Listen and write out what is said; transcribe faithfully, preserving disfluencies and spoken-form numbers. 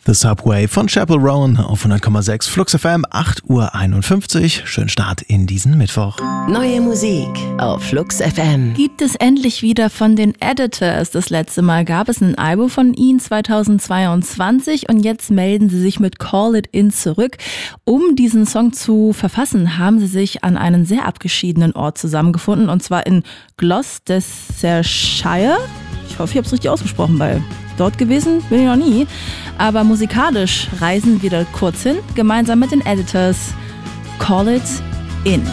The Subway von Chappell Roan auf hundert Komma sechs Flux F M, acht Uhr einundfünfzig. Schönen Start in diesen Mittwoch. Neue Musik auf Flux F M. Gibt es endlich wieder von den Editors. Das letzte Mal gab es ein Album von ihnen zweitausendzweiundzwanzig und jetzt melden sie sich mit Call It In zurück. Um diesen Song zu verfassen, haben sie sich an einen sehr abgeschiedenen Ort zusammengefunden, und zwar in Gloucestershire. Ich hoffe, ich habe es richtig ausgesprochen, weil dort gewesen bin ich noch nie. Aber musikalisch reisen wir da kurz hin, gemeinsam mit den Editors. Call It In.